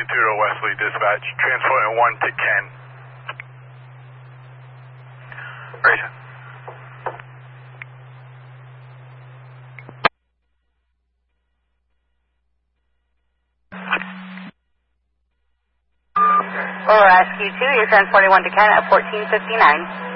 Tudo Wesley Dispatch, transporting 1 to Ken. Grayson. Rescue 2, you're transporting 1 to Ken at 1459.